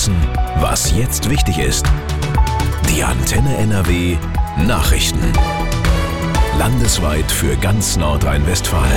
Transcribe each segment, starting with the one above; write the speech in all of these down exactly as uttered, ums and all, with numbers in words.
wissen, was jetzt wichtig ist. Die Antenne N R W Nachrichten. Landesweit für ganz Nordrhein-Westfalen.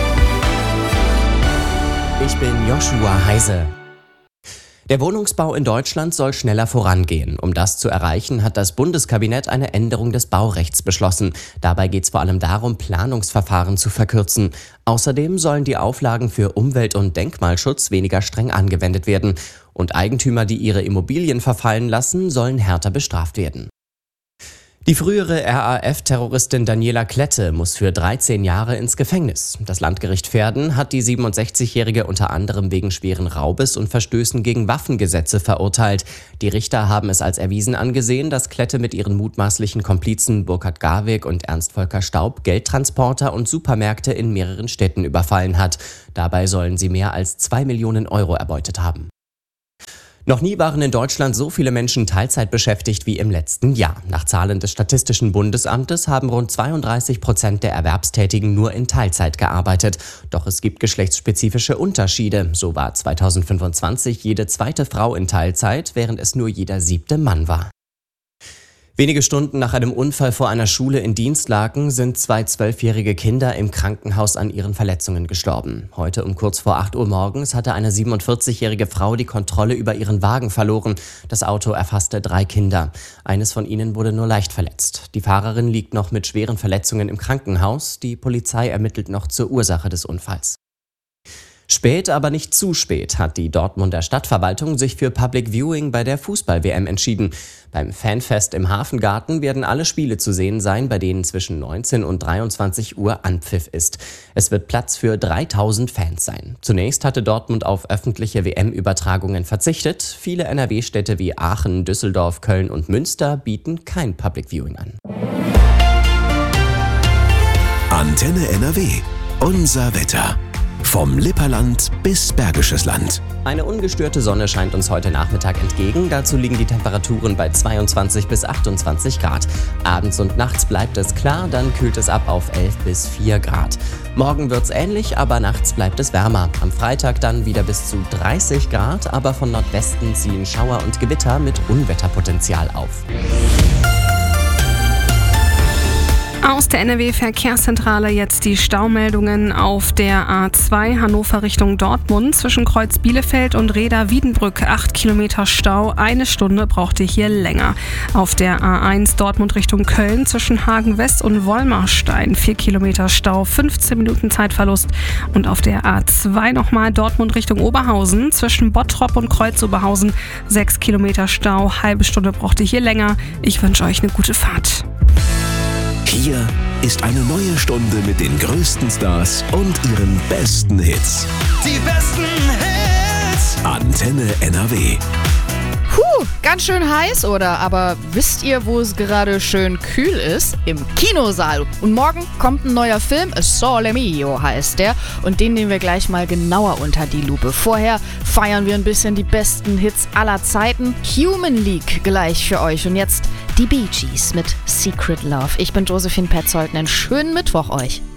Ich bin Joshua Heise. Der Wohnungsbau in Deutschland soll schneller vorangehen. Um das zu erreichen, hat das Bundeskabinett eine Änderung des Baurechts beschlossen. Dabei geht es vor allem darum, Planungsverfahren zu verkürzen. Außerdem sollen die Auflagen für Umwelt- und Denkmalschutz weniger streng angewendet werden. Und Eigentümer, die ihre Immobilien verfallen lassen, sollen härter bestraft werden. Die frühere R A F-Terroristin Daniela Klette muss für dreizehn Jahre ins Gefängnis. Das Landgericht Verden hat die siebenundsechzigjährige unter anderem wegen schweren Raubes und Verstößen gegen Waffengesetze verurteilt. Die Richter haben es als erwiesen angesehen, dass Klette mit ihren mutmaßlichen Komplizen Burkhard Garweg und Ernst Volker Staub Geldtransporter und Supermärkte in mehreren Städten überfallen hat. Dabei sollen sie mehr als zwei Millionen Euro erbeutet haben. Noch nie waren in Deutschland so viele Menschen Teilzeit beschäftigt wie im letzten Jahr. Nach Zahlen des Statistischen Bundesamtes haben rund zweiunddreißig Prozent der Erwerbstätigen nur in Teilzeit gearbeitet. Doch es gibt geschlechtsspezifische Unterschiede. So war zweitausendfünfundzwanzig jede zweite Frau in Teilzeit, während es nur jeder siebte Mann war. Wenige Stunden nach einem Unfall vor einer Schule in Dinslaken sind zwei zwölfjährige Kinder im Krankenhaus an ihren Verletzungen gestorben. Heute um kurz vor acht Uhr morgens hatte eine siebenundvierzigjährige Frau die Kontrolle über ihren Wagen verloren. Das Auto erfasste drei Kinder. Eines von ihnen wurde nur leicht verletzt. Die Fahrerin liegt noch mit schweren Verletzungen im Krankenhaus. Die Polizei ermittelt noch zur Ursache des Unfalls. Spät, aber nicht zu spät, hat die Dortmunder Stadtverwaltung sich für Public Viewing bei der Fußball-W M entschieden. Beim Fanfest im Hafengarten werden alle Spiele zu sehen sein, bei denen zwischen neunzehn und dreiundzwanzig Uhr Anpfiff ist. Es wird Platz für dreitausend Fans sein. Zunächst hatte Dortmund auf öffentliche W M-Übertragungen verzichtet. Viele N R W-Städte wie Aachen, Düsseldorf, Köln und Münster bieten kein Public Viewing an. Antenne N R W. Unser Wetter. Vom Lipperland bis Bergisches Land. Eine ungestörte Sonne scheint uns heute Nachmittag entgegen. Dazu liegen die Temperaturen bei zweiundzwanzig bis achtundzwanzig Grad. Abends und nachts bleibt es klar, dann kühlt es ab auf elf bis vier Grad. Morgen wird's ähnlich, aber nachts bleibt es wärmer. Am Freitag dann wieder bis zu dreißig Grad, aber von Nordwesten ziehen Schauer und Gewitter mit Unwetterpotenzial auf. Aus der N R W-Verkehrszentrale jetzt die Staumeldungen auf der A zwei Hannover Richtung Dortmund zwischen Kreuz Bielefeld und Reda-Wiedenbrück. acht Kilometer Stau, eine Stunde braucht ihr hier länger. Auf der A eins Dortmund Richtung Köln zwischen Hagen West und Wollmarstein. vier Kilometer Stau, fünfzehn Minuten Zeitverlust. Und auf der A zwei nochmal Dortmund Richtung Oberhausen zwischen Bottrop und Kreuz-Oberhausen. sechs Kilometer Stau, halbe Stunde braucht ihr hier länger. Ich wünsche euch eine gute Fahrt. Hier ist eine neue Stunde mit den größten Stars und ihren besten Hits. Die besten Hits! Antenne N R W. Puh, ganz schön heiß, oder? Aber wisst ihr, wo es gerade schön kühl ist? Im Kinosaal. Und morgen kommt ein neuer Film, Sole Mio heißt der. Und den nehmen wir gleich mal genauer unter die Lupe. Vorher feiern wir ein bisschen die besten Hits aller Zeiten. Human League gleich für euch. Und jetzt die Bee Gees mit Secret Love. Ich bin Josephine Petzold. Einen schönen Mittwoch euch.